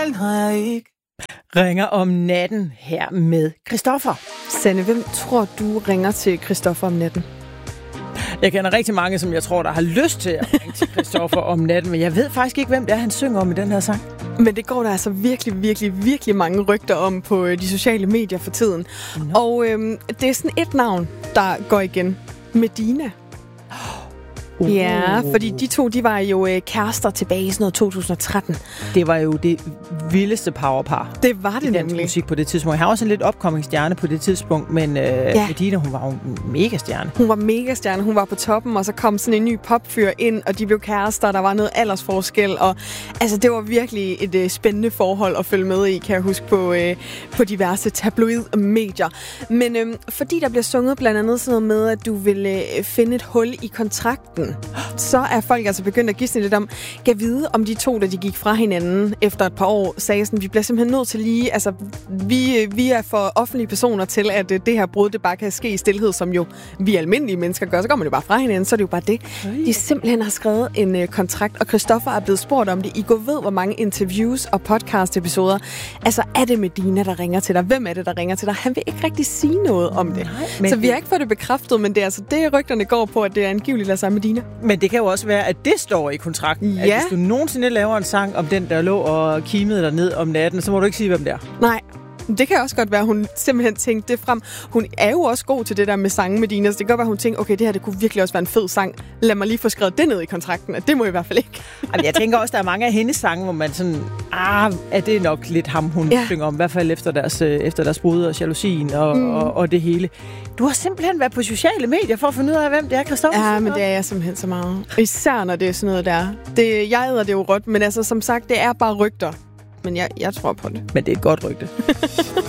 Ringer om natten her med Christoffer. Sanne, hvem tror du ringer til Christoffer om natten? Jeg kender rigtig mange, som jeg tror, der har lyst til at ringe til Christoffer om natten, men jeg ved faktisk ikke, hvem det er, han synger om i den her sang. Men det går der altså virkelig mange rygter om på de sociale medier for tiden. No. Og det er sådan et navn, der går igen. Medina. Ja, fordi de to, de var jo kærester tilbage i sådan noget 2013. Det var jo det vildeste powerpar. Det var det nemlig. Musik på det tidspunkt. Jeg har også en lidt upcoming stjerne på det tidspunkt, men Medina, hun var jo en mega stjerne. Hun var mega stjerne. Hun var på toppen, og så kom sådan en ny popfyr ind, og de blev kærester. Der var noget aldersforskel, og altså, det var virkelig et spændende forhold at følge med i, kan jeg huske, på diverse tabloid-medier. Men fordi der bliver sunget blandt andet sådan noget med, at du vil finde et hul i kontrakten, så er folk altså begyndt at gisne lidt om, kan vide om de to, da de gik fra hinanden efter et par år, sagde sådan, vi bliver simpelthen nødt til lige, altså vi er for offentlige personer til, at det her brud, det bare kan ske i stilhed, som jo vi almindelige mennesker gør, så går man jo bare fra hinanden, så er det jo bare det. De simpelthen har skrevet en kontrakt, og Christoffer er blevet spurgt om det. I går ved, hvor mange interviews og podcast-episoder, altså er det Medina, der ringer til dig? Hvem er det, der ringer til dig? Han vil ikke rigtig sige noget om det. Nej, så vi har ikke fået det bekræftet, men det er altså det, rygterne går på, at det er angiveligt altså Medina. Men det kan jo også være, at det står i kontrakten. Ja. At hvis du nogensinde laver en sang om den, der lå og kimede dig ned om natten, så må du ikke sige, hvem det er. Nej. Det kan også godt være, at hun simpelthen tænkte det frem. Hun er jo også god til det der med sange, Medina, så det kan godt være, at hun tænkte, okay, det her det kunne virkelig også være en fed sang. Lad mig lige få skrevet det ned i kontrakten, at det må i hvert fald ikke. Jamen, jeg tænker også, der er mange af hendes sange, hvor man sådan, er det nok lidt ham, hun synger om, i hvert fald efter deres brud og jalousien og det hele. Du har simpelthen været på sociale medier for at finde ud af, hvem det er, Christoffer. Ja, men det er jeg simpelthen så meget. Især når det er sådan noget der. Jeg æder det jo råt, men altså som sagt, det er bare rygter. Men jeg tror på det. Men det er et godt rygte.